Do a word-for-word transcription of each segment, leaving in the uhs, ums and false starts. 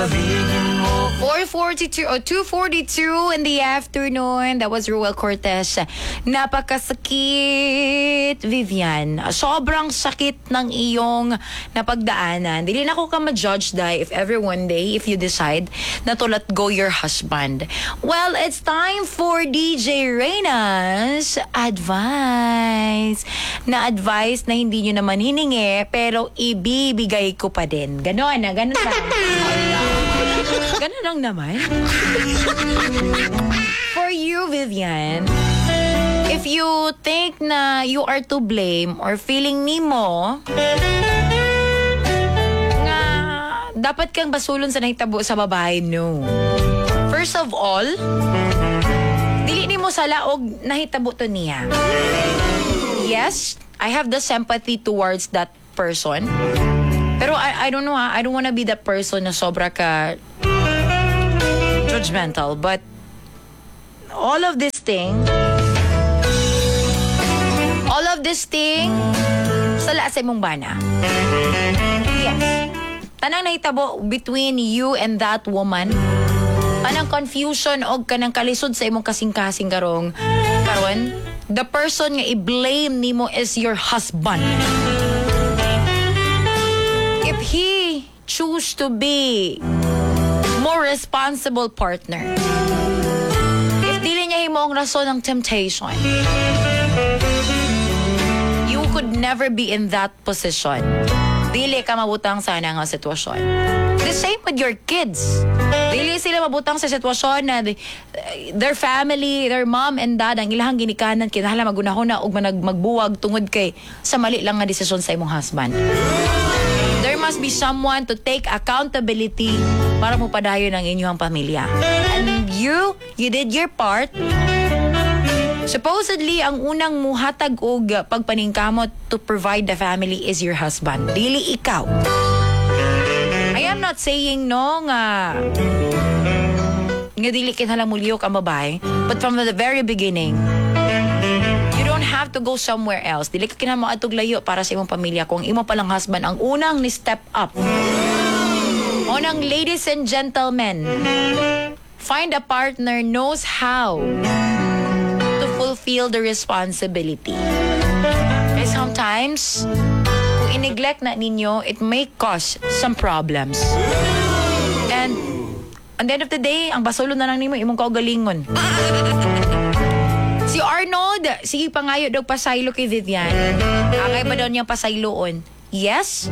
sabihin mo. four forty-two or two forty-two in the afternoon. That was Ruel Cortez. Napakasakit, Vivian. Sobrang sakit ng iyong napagdaanan. Dili na ko ka ma-judge, Day, if ever one day, if you decide na to let go your husband. Well, it's time for D J Reyna's advice. Na advice na hindi nyo naman hiningi, pero ibibigay ko pa din. Ganon na, ganon lang. Ganon lang naman. For you, Vivian, if you think na you are to blame or feeling nimo nga dapat kang basulon sa nahitabo sa babae, no. First of all, dili nimo sa laog nahitabo to niya. Yes, I have the sympathy towards that person. Pero I, I don't know ha, I don't wanna be that person na sobra ka judgmental. But all of this thing, all of this thing, sala sa imong bana. Yes. Tanang nahitabo between you and that woman. Anang confusion o kanang kalisod sa imong kasing-kasing karong karon. The person nga i-blame nimo is your husband. If he choose to be more responsible partner, if dili niya himo ang rason ng temptation, you could never be in that position. Dili ka mabutang sana nga sitwasyon. The same with your kids. Dili sila mabutang sa sitwasyon na their family, their mom and dad, ang ilahang ginikanan, kinahanglan magunahuna og manag magbuwag tungod kay sa mali lang nga desisyon sa imong husband. There must be someone to take accountability para mo padayon ang inyong pamilya. And you, you did your part. Supposedly, ang unang muhatag og pagpaningkamot to provide the family is your husband. Dili ikaw. I am not saying no nga nga dili kinahanglan mulyo ka babae, but from the very beginning, you don't have to go somewhere else. Dili ka kinahanglan maadtog layo para sa imong pamilya kung imo palang husband ang unang ni step up. Unang, ladies and gentlemen, find a partner knows how to fulfill the responsibility. Kasi sometimes, kung i-neglect na ninyo, it may cause some problems. And at the end of the day, ang basolo na lang nimo imong kaugalingon. Si Arnold, sige pangayo daw pasaylo kay Vivian. Akay ba daw niyang pasayloon? Yes.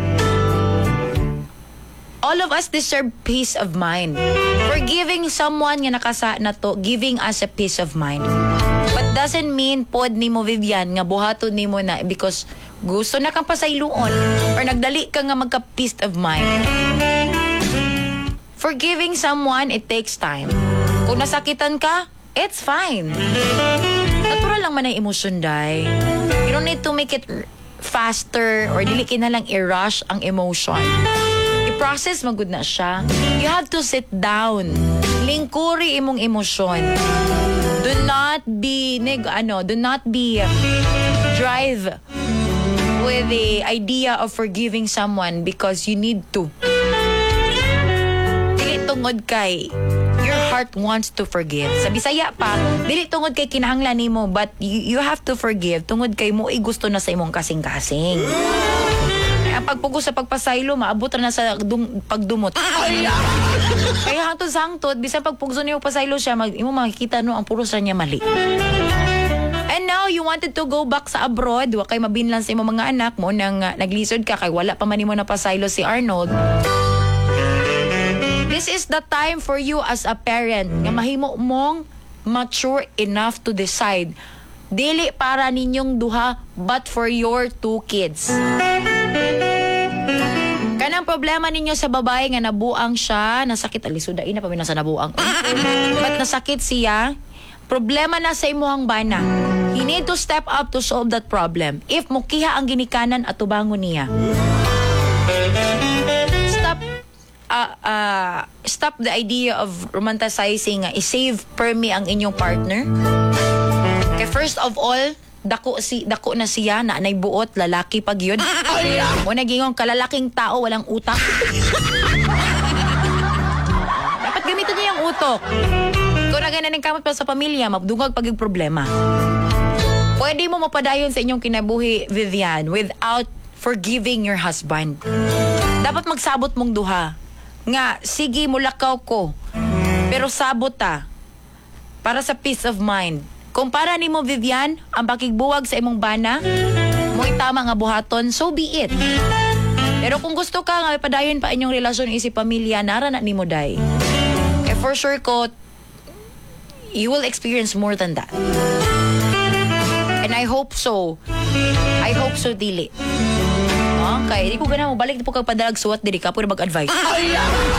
All of us deserve peace of mind. Forgiving someone nga nakasa na to, giving us a peace of mind. But doesn't mean pod ni mo, Vivian, nga buhaton ni mo na because gusto na kang pasayloon or nagdali ka nga magka-peace of mind. Forgiving someone, it takes time. Kung nasakitan ka, it's fine. Natural lang man ang emosyon, Day. You don't need to make it faster or dili na lang i-rush ang emotion. I-process magud na siya. You have to sit down. Lingkuri imong emosyon. Do not be neg ano, do not be drive with the idea of forgiving someone because you need to. Dili tungod kay your heart wants to forgive. Sa Bisaya pa, dili tungod kay kinahanglan nimo, but you, you have to forgive tungod kay mo ay gusto na sa imong kasing-kasing. Ang pagpugo sa pagpasaylo, maabot na sa dum- pagdumot. Kaya hangtod sa hangtod, bisan pagpugso niyo pasaylo siya, mag, imo makikita no, ang puros niya mali. And now, you wanted to go back sa abroad, wa kay mabinlan sa imong mga anak mo, nang uh, naglisod ka, kay wala pa man imo na pasaylo si Arnold. This is the time for you as a parent, nga mahimo mong mature enough to decide. Dili para ninyong duha, but for your two kids. Kanang problema ninyo sa babae nga nabuang siya, nasakit alisudain na paminang sa nabuang. But nasakit siya, problema na sa imuhang bana. You need to step up to solve that problem. If mukiha ang ginikanan at tubangon niya. Stop uh, uh, stop the idea of romanticizing uh, i-save permi ang inyong partner. Okay, first of all, dako si dako na siya na nay buot lalaki pag yun. Mo nagingong kalalaking tao walang utak. Joke. Kung naganan kamot pa sa pamilya, mabdungag pag yung problema. Pwede mo mapadayon sa inyong kinabuhi, Vivian, without forgiving your husband. Dapat magsabot mong duha. Nga, sige, mulakaw ko. Pero sabot ta. Para sa peace of mind. Kung para ni mo, Vivian, ang pakigbuwag sa imong bana, mo'y tama nga buhaton, so be it. Pero kung gusto ka nga, padayon pa inyong relasyon isip pamilya, nara na ni mo day. Kaya for sure ko, you will experience more than that. And I hope so. I hope so, dili. Okay, di ko gana mo balik po kag padalag suwat diri ka pwede mag-advise. Ay!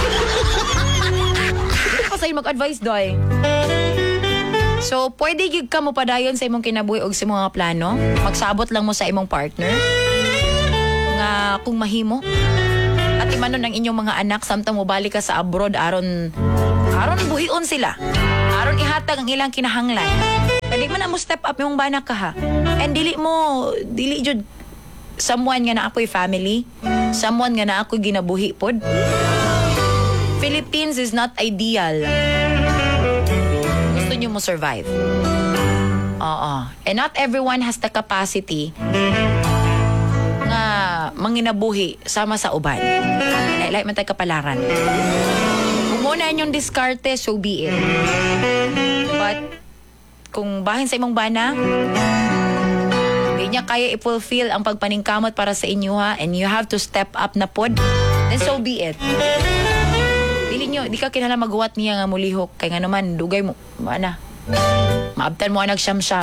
Di pa sa'yo mag-advise, doy. So, pwede gig ka mo padayon sa imong kinabuhi o sa mga plano. Magsabot lang mo sa imong partner. Nga kung mahimo. At imanon ang inyong mga anak, samtang mo balik ka sa abroad, aron, aron buhion sila. Aron ihatag ang ilang kinahanglan. Pwede man na mo step up yung banak ka ha. And dili mo, dili jud someone nga na ako'y family. Someone nga na ako'y ginabuhi pod. Philippines is not ideal. Gusto nyo mo survive. Oo. And not everyone has the capacity nga manginabuhi sama sa uban. Like man tayo kapalaran. Kung muna yung diskarte, so be it. But kung bahin sa imong bana, hindi niya kaya i-fulfill ang pagpaningkamot para sa inyo ha, and you have to step up na pod, then so be it. Dili nyo, di ka kinala magawa niya nga mulihok, kaya nga naman, dugay mo, mana, maabtan mo ang nagsyam-syam.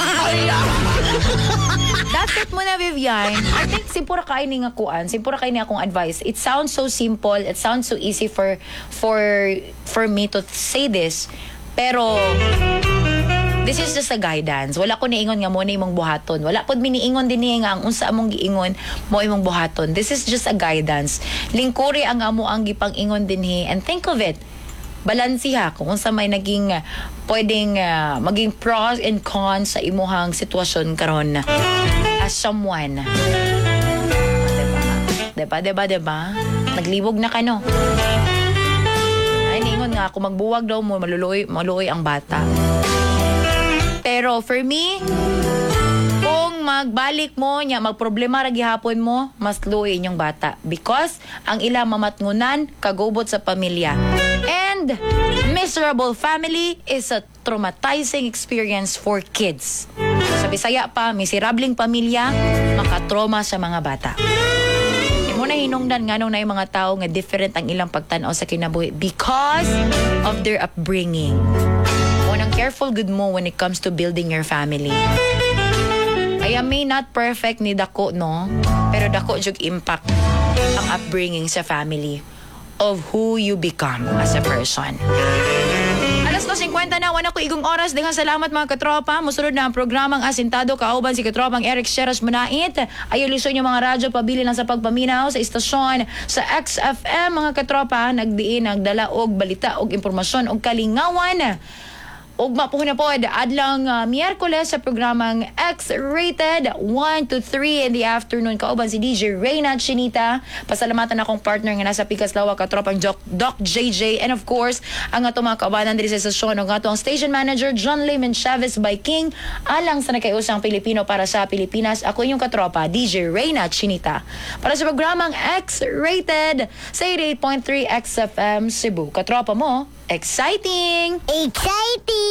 That's it muna, Vivian. I think simpura kain ni nga kuan, simpura kain ni akong advice. It sounds so simple, it sounds so easy for for for me to say this, pero this is just a guidance. Wala ko niingon nga mo na imong buhaton. Wala pod miniingon din niya nga ang unsa among giingon mo imong buhaton. This is just a guidance. Lingkuri ang amo ang gipang-ingon dinhi, and think of it. Balansiha kung unsa may naging uh, pwedeng uh, maging pros and cons sa imuhang sitwasyon karon as someone. Diba? Diba? Diba? Diba? Naglibog na ka, no? Ay, niingon nga, kung magbuwag daw mo, maluluoy, maluluoy ang bata. Pero for me, kung magbalik mo niya, magproblema ra gihapon mo, mas luoy inyong bata. Because ang ila mamatngunan, kagubot sa pamilya. And miserable family is a traumatizing experience for kids. Sa Bisaya pa, miserabling pamilya, makatrauma sa mga bata. Di mo na hinungdan nga nung na yung mga tao nga different ang ilang pagtanaw sa kinabuhi because of their upbringing. Unang careful good mo when it comes to building your family. Kaya may not perfect ni dako, no? Pero dako jug impact ang upbringing sa family of who you become as a person. Alas dos fifty na, wala ko igong oras. Dengan salamat mga katropa. Musunod na ang programang Asintado. Kauban si katropang Eric Sheras Munait. Ayaw lisod yung mga radyo, pabili lang sa pagpaminaw sa istasyon sa X F M. Mga katropa, nagdiin, nagdala og balita og impormasyon og kalingawan. Ugma po na po, adlang uh, Miyerkules sa programang X-Rated, one to three in the afternoon. Kauban si D J Reyna Chinita. Pasalamatan akong partner nga nasa Pikas Lawa, katropang Doc, Doc J J. And of course, ang ato mga kaubanan diri sa stasyon, ang ato ang station manager, John Layman Chavez by King. Alang sa nakaiusang Pilipino para sa Pilipinas, ako inyong katropa, D J Reyna Chinita. Para sa programang X-Rated sa eighty-eight point three X F M Cebu. Katropa mo, exciting! Exciting!